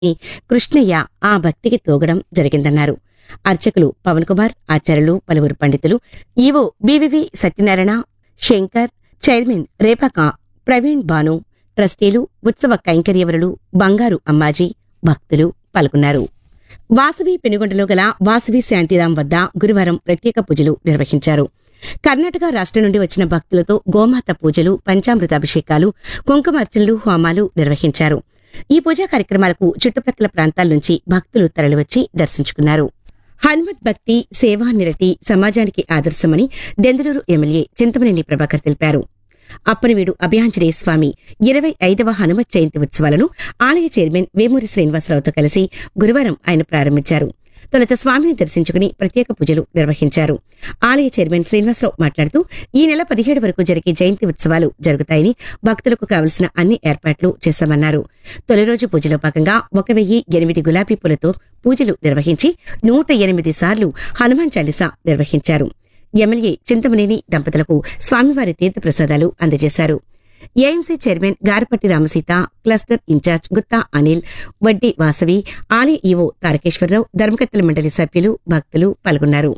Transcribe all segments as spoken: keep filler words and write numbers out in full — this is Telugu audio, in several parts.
కృష్ణయ్య ఆ భక్తికి తోగడం జరిగిందన్నారు. అర్చకులు పవన్ కుమార్, ఆచార్యులు, పలువురు పండితులు, EO BVV Satyanarayana, Shankar, chairman Repaka Praveen Bhanu, ట్రస్టీలు, ఉత్సవ కైంకర్యవరులు, బంగారు అమ్మాజీ, భక్తులు పాల్గొన్నారు. వాసవి పెనుగొండలో గల వాసవి శాంతిధాం వద్ద గురువారం ప్రత్యేక పూజలు నిర్వహించారు. కర్ణాటక రాష్ట్రం నుండి వచ్చిన భక్తులతో గోమాత పూజలు, పంచామృతాభిషేకాలు, కుంకుమార్చనలు, హోమాలు నిర్వహించారు. ఈ పూజా కార్యక్రమాలకు చుట్టుప్రక్కల ప్రాంతాల నుంచి భక్తులు తరలివచ్చి దర్శించుకున్నారు. హనుమత్ భక్తి, సేవానిరతి సమాజానికి ఆదర్శమని దెందులూరు ఎమ్మెల్యే చింతమనేని ప్రభాకర్ తెలిపారు. అప్పనివీడు అభయాంజనేయ స్వామి ఇరవై ఐదవ హనుమత్ జయంతి ఉత్సవాలను ఆలయ చైర్మన్ వేమూరి శ్రీనివాసరావుతో కలిసి గురువారం ఆయన ప్రారంభించారు. తొలుత స్వామిని దర్శించుకుని ప్రత్యేక పూజలు నిర్వహించారు. ఆలయ చైర్మన్ శ్రీనివాసరావు మాట్లాడుతూ ఈ నెల పదిహేడు వరకు జరిగే జయంతి ఉత్సవాలు జరుగుతాయని, భక్తులకు కావలసిన అన్ని ఏర్పాట్లు చేశామన్నారు. తొలి రోజు పూజలో భాగంగా ఒక వెయ్యి ఎనిమిది గులాబీ పూలతో పూజలు నిర్వహించి నూట ఎనిమిది సార్లు హనుమాన్ చాలీసా నిర్వహించారు. ఎమ్మెల్యే చింతమనేని దంపతులకు స్వామివారి తీర్థప్రసాదాలు అందజేశారు. AMC chairman గారపట్టి Ramaseetha, cluster incharge Gutta Anil, వడ్డీ వాసవి, ఆలయ ఈవో తారకేశ్వరరావు, ధర్మకర్తల మండలి సభ్యులు, భక్తులు పాల్గొన్నారు.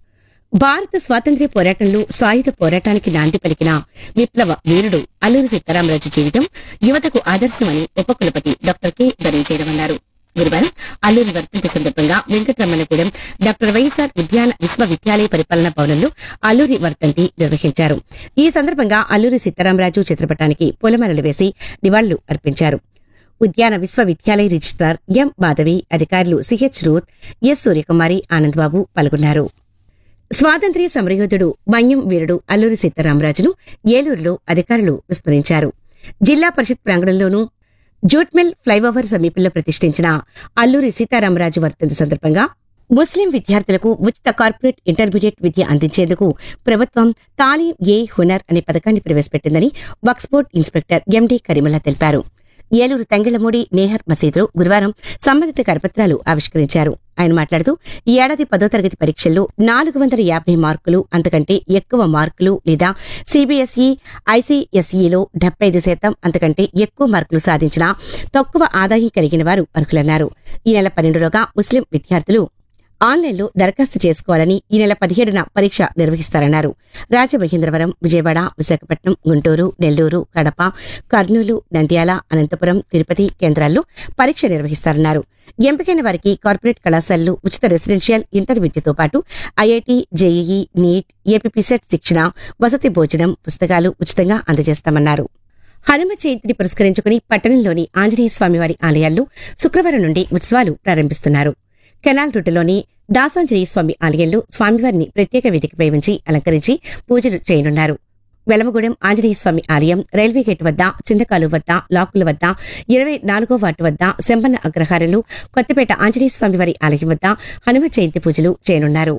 భారత స్వాతంత్ర్య పోరాటంలో సాయుధ పోరాటానికి నాంది పలికిన విప్లవ వీరుడు అల్లూరి సీతారామరాజు జీవితం యువతకు ఆదర్శమని ఉపకులపతి డాక్టర్ కె ధనంజయరామన్నారు. గురువారం అల్లూరి వర్ధంతి సందర్భంగా వెంకటరమణగూడెం డాక్టర్ వైఎస్ఆర్ ఉద్యాన విశ్వవిద్యాలయ పరిపాలనా భవనంలో అల్లూరి వర్ధంతి నిర్వహించారు. ఈ సందర్భంగా అల్లూరి సీతారామరాజు చిత్రపటానికి పూలమాలలు వేసి నివాళులు అర్పించారు. ఉద్యాన విశ్వవిద్యాలయ రిజిస్ట్రార్ ఎం మాధవి, అధికారులు CH Ruth, yes Suryakumari, Anandababu పాల్గొన్నారు. స్వాతంత్ర్య సమరయోధుడు మన్యం వీరుడు అల్లూరి సీతారామరాజును ఏలూరులో అధికారులు విస్మరించారు. జిల్లా పరిషత్ ప్రాంగణంలోనూ జూట్మిల్ ఫ్లైఓవర్ సమీపంలో ప్రతిష్ఠించిన అల్లూరి సీతారామరాజు వర్ధంతి సందర్భంగా ముస్లిం విద్యార్థులకు ఉచిత కార్పొరేట్ ఇంటర్మీడియట్ విద్య అందించేందుకు ప్రభుత్వం తాలీం ఏ హునర్ అనే పథకాన్ని ప్రవేశపెట్టిందని వక్ఫ్ ఇన్స్పెక్టర్ ఎండి కరీముల్లా తెలిపారు. ఏలూరు తంగిళ్లమూడి నేహర్ మసీదులో గురువారం సంబంధిత కరపత్రాలు ఆవిష్కరించారు. ఆయన మాట్లాడుతూ ఈ ఏడాది పదో తరగతి పరీక్షల్లో నాలుగు వందల యాభై మార్కులు అంతకంటే ఎక్కువ మార్కులు లేదా సీబీఎస్ఈ, ఐసీఎస్ఈలో డెబ్బై ఐదు శాతం అంతకంటే ఎక్కువ మార్కులు సాధించిన తక్కువ ఆదాయం కలిగిన వారు అర్హులన్నారు. ఈ నెల పన్నెండులోగా ముస్లిం విద్యార్థులు ఆన్లైన్లో దరఖాస్తు చేసుకోవాలని, ఈ నెల పదిహేడున పరీక్ష నిర్వహిస్తారన్నారు. రాజమహేంద్రవరం, విజయవాడ, విశాఖపట్నం, గుంటూరు, నెల్లూరు, కడప, కర్నూలు, నంద్యాల, అనంతపురం, తిరుపతి కేంద్రాల్లో పరీక్ష నిర్వహిస్తారన్నారు. ఎంపికైన వారికి కార్పొరేట్ కళాశాలలు ఉచిత రెసిడెన్షియల్ ఇంటర్ విద్యతో పాటు ఐఐటి, జేఈఈ, నీట్, ఏపీపీసెట్ శిక్షణ, వసతి భోజనం, పుస్తకాలు ఉచితంగా అందజేస్తామన్నారు. హనుమ జయంతిని పురస్కరించుకుని పట్టణంలోని ఆంజనేయ స్వామివారి ఆలయాల్లో శుక్రవారం నుండి ఉత్సవాలు ప్రారంభిస్తున్నారు. కెనాల్ రూటులోని దాసాంజనేయ స్వామి ఆలయంలో స్వామివారిని ప్రత్యేక వేదికపై ఉంచి అలంకరించి పూజలు చేయనున్నారు. వెలమగూడెం ఆంజనేయ స్వామి ఆలయం, రైల్వే గేట్ వద్ద, చింతకాలు వద్ద, లాకుల వద్ద, ఇరవై నాలుగో వార్డు వద్ద, సెంబన్న అగ్రహారంలో, కొత్తపేట ఆంజనేయ స్వామివారి ఆలయం వద్ద హనుమ జయంతి పూజలు చేయనున్నారు.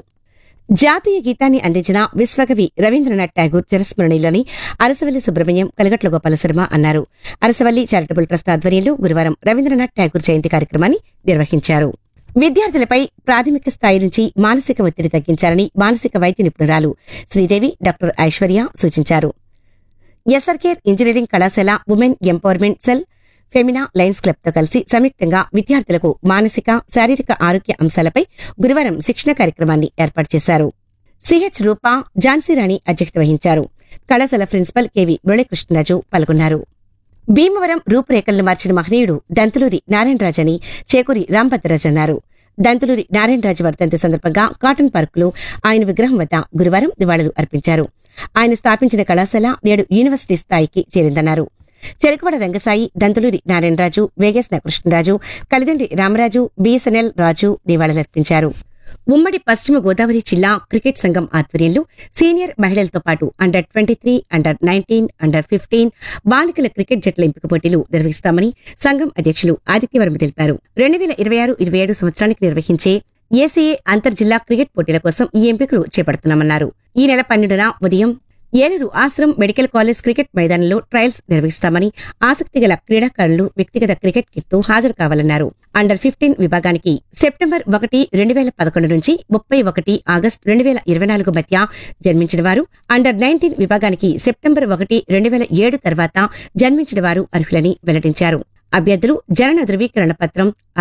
జాతీయ గీతాన్ని అందించిన విశ్వకవి రవీంద్రనాథ్ ఠాగూర్ చిరస్మరణీయులని అరసవల్లి సుబ్రహ్మణ్యం, కలగట్ల గోపాల శర్మ అన్నారు. అరసవల్లి చారిటబుల్ ట్రస్ట్ ఆధ్వర్యంలో గురువారం రవీంద్రనాథ్ ఠాగూర్ జయంతి కార్యక్రమాన్ని నిర్వహించారు. విద్యార్థులపై ప్రాథమిక స్థాయి నుంచి మానసిక ఒత్తిడి తగ్గించాలని మానసిక వైద్య నిపుణురాలు శ్రీదేవి డాక్టర్ ఐశ్వర్య సూచించారు. ఎస్ఆర్కేర్ ఇంజనీరింగ్ కళాశాల women empowerment cell, Femina Lions club తో కలిసి సంయుక్తంగా విద్యార్థులకు మానసిక, శారీరక ఆరోగ్య అంశాలపై గురువారం శిక్షణ కార్యక్రమాన్ని ఏర్పాటు చేశారు. సిహెచ్ రూపా, ఝాన్సీరాణి అధ్యక్షత వహించారు. కళాశాల ప్రిన్సిపల్ కెవి మురళీకృష్ణరాజు పాల్గొన్నారు. భీమవరం రూపురేఖలను మార్చిన మహనీయుడు దంతులూరి నారాయణరాజు అని చేకూరి రాంభద్రరాజు అన్నారు. దంతులూరి నారాయణరాజు వర్ధంతి సందర్భంగా కాటన్ పార్కులో ఆయన విగ్రహం వద్ద గురువారం నివాళులు అర్పించారు. ఆయన స్థాపించిన కళాశాల నేడు యూనివర్సిటీ స్థాయికి చేరిందన్నారు. చెరుకువాడ రంగసాయి, దంతులూరి నారాయణరాజు, వేగేశ్న కృష్ణరాజు, కలిదండి రామరాజు, బీఎస్ఎన్ఎల్ రాజు నివాళులర్పించారు. ఉమ్మడి పశ్చిమ గోదావరి జిల్లా క్రికెట్ సంఘం ఆధ్వర్యంలో సీనియర్ మహిళలతో పాటు under twenty three, under nineteen, under fifteen బాలికల క్రికెట్ జట్ల ఎంపిక పోటీలు నిర్వహిస్తామని సంఘం అధ్యక్షులు ఆదిత్యవర్మ తెలిపారు. రెండు వేల ఇరవై ఆరు ఇరవై ఏడు సంవత్సరానికి నిర్వహించే ఏసీఏ అంతర్జిల్లా క్రికెట్ పోటీల కోసం ఈ ఎంపికలు చేపడుతున్నామన్నారు. ఈ నెల పన్నెండున ఉదయం Eluru Ashram medical college cricket మైదానంలో ట్రయల్స్ నిర్వహిస్తామని, ఆసక్తి గల క్రీడాకారులు వ్యక్తిగత క్రికెట్ కిట్తో హాజరు కావాలన్నారు. అండర్ ఫిఫ్టీన్ విభాగానికి సెప్టెంబర్ ఒకటి రెండు వేల పదకొండు నుంచి ముప్పై ఒకటి ఆగస్టు రెండు వేల ఇరవై నాలుగు మధ్య జన్మించిన వారు, అండర్ నైన్టీన్ విభాగానికి సెప్టెంబర్ ఒకటి రెండు వేల ఏడు తర్వాత జన్మించిన వారు అర్హులని వెల్లడించారు. అభ్యర్థులు జనన ధృవీకరణ పత్రం